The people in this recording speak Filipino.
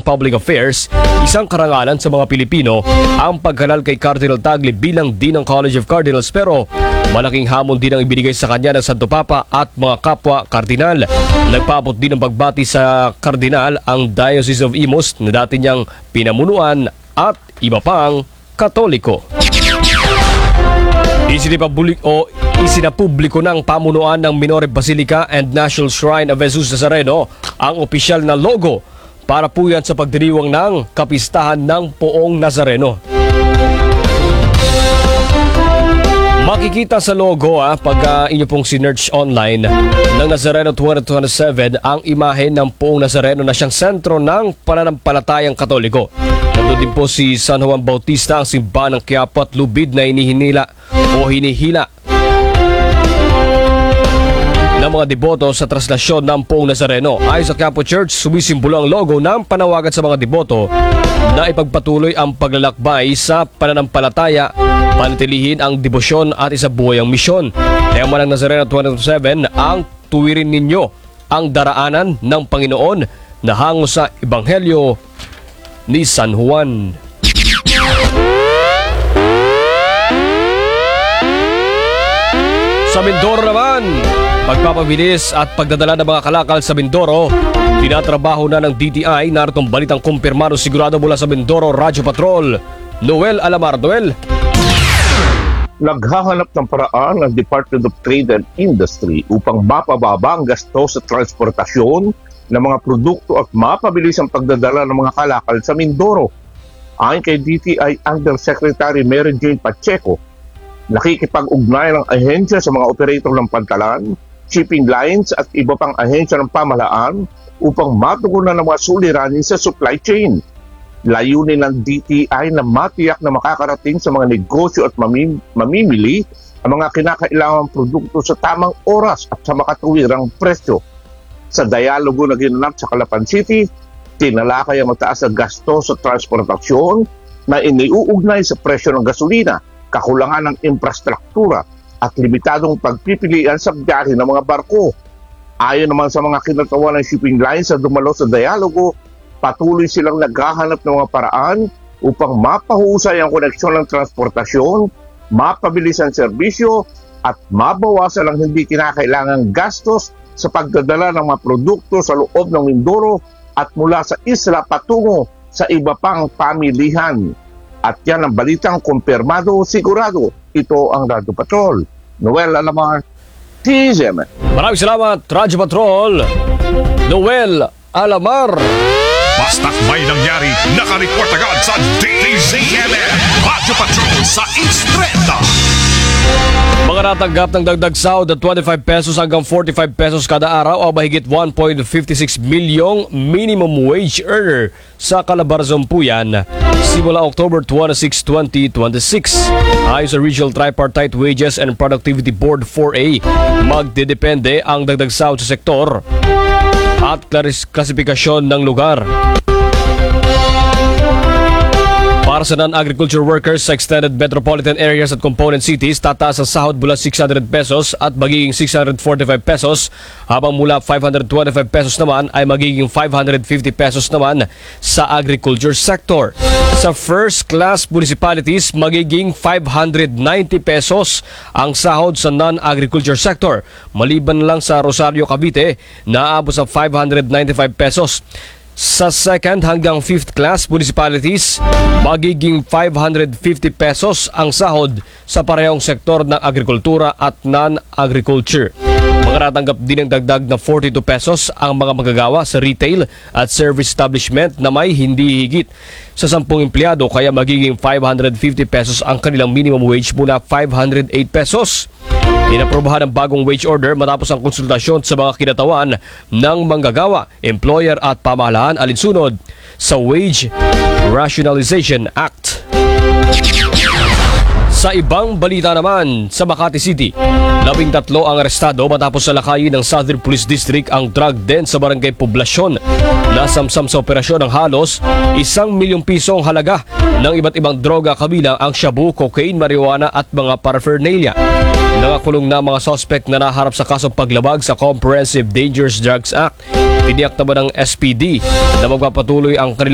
Public Affairs, isang karangalan sa mga Pilipino ang paghalal kay Cardinal Tagle bilang Dean ng College of Cardinals, pero malaking hamon din ang ibinigay sa kanya ng Santo Papa at mga kapwa kardinal. Nagpaabot din ng pagbati sa kardinal ang Diocese of Imus na dati niyang pinamunuan at iba pang Katoliko. Isinapubliko ng pamunuan ng Minore Basilica and National Shrine of Jesus Nazareno ang opisyal na logo para po yan sa pagdiriwang ng kapistahan ng Poong Nazareno. Makikita sa logo pag inyo pong sinearch online ng Nazareno 2027 ang imahe ng Poong Nazareno na siyang sentro ng pananampalatayang Katoliko. Nandun din po si San Juan Bautista, ang simbahan ng Quiapo at lubid na hinihila ng mga deboto sa traslasyon ng Poong Nazareno. Ayon sa Quiapo Church, sumisimbolo ang logo ng panawagan sa mga deboto na ipagpatuloy ang paglalakbay sa pananampalataya, panatilihin ang debosyon at isabuhay ang misyon. Tema ng Nazareno 2027, ang tuwirin ninyo ang daraanan ng Panginoon na hango sa Ebanghelyo ni San Juan. Sa Mindoro naman, pagpapabilis at pagdadala ng mga kalakal sa Mindoro, tinatrabaho na ng DTI. Naritong balitang kumpirmado sigurado mula sa Mindoro Radyo Patrol, Noel Alamar. Noel. Naghahanap ng paraan ang Department of Trade and Industry upang mapababa ang gasto sa transportasyon ng mga produkto at mapabilis ang pagdadala ng mga kalakal sa Mindoro. Ayon kay DTI Undersecretary Mary Jane Pacheco, nakikipag-ugnay ng ahensya sa mga operator ng pantalan, shipping lines at iba pang ahensya ng pamahalaan upang matugunan ng mga suliranin sa supply chain. Layunin ng DTI na matiyak na makakarating sa mga negosyo at mamimili ang mga kinakailangang produkto sa tamang oras at sa makatuwirang presyo. Sa dialogo na ginanap sa Calapan City, tinalakay ang mataas na gasto sa transportasyon na iniuugnay sa presyo ng gasolina, kakulangan ng infrastruktura at limitadong pagpipilian sa biyahe ng mga barko. Ayon naman sa mga kinatawan ng shipping lines na dumalo sa dialogo, patuloy silang naghahanap ng mga paraan upang mapahusay ang koneksyon ng transportasyon, mapabilis ang serbisyo at mabawasan ang hindi kinakailangang gastos sa pagdadala ng mga produkto sa loob ng Mindoro at mula sa isla patungo sa iba pang pamilihan. At yan ang balitang kumpirmado, sigurado. Ito ang Radyo Patrol. Noel Alamar, TZM. Maraming salamat, Radyo Patrol, Noel Alamar. Basta't may nangyari, nakareport agad sa DZMN. Radyo Patrol sa Instreta. Mga natanggap ng dagdag sahod na 25 pesos hanggang 45 pesos kada araw o mahigit 1.56 milyong minimum wage earner sa Calabarzon po yan simula October 26, 2026. Ayon sa Regional Tripartite Wages and Productivity Board 4A, magdedepende ang dagdag sahod sa sektor at klasifikasyon ng lugar. Para sa non-agriculture workers sa extended metropolitan areas at component cities, tataas ang sahod mula 600 pesos at magiging 645 pesos, habang mula 525 pesos naman ay magiging 550 pesos naman sa agriculture sector. Sa first-class municipalities, magiging 590 pesos ang sahod sa non-agriculture sector, maliban lang sa Rosario, Cavite na aabot sa 595 pesos. Sa second hanggang fifth class municipalities, magiging 550 pesos ang sahod sa parehong sektor ng agrikultura at non-agriculture. Makaratanggap din ng dagdag na 42 pesos ang mga manggagawa sa retail at service establishment na may hindi higit sa 10 empleyado, kaya magiging 550 pesos ang kanilang minimum wage mula 508 pesos. Inaprobahan ang bagong wage order matapos ang konsultasyon sa mga kinatawan ng manggagawa, employer at pamahalaan alinsunod sa Wage Rationalization Act. Sa ibang balita naman, sa Makati City, 13 ang arestado matapos salakayin ng Southern Police District ang drug den sa barangay Poblasyon. Nasamsam sa operasyon ng halos 1 milyong pisong halaga ng iba't ibang droga, kabilang ang shabu, cocaine, marijuana at mga paraphernalia. Nakakulong na mga suspect na naharap sa kasong paglabag sa Comprehensive Dangerous Drugs Act. Tiniyak naman ng SPD na magpapatuloy ang kanilang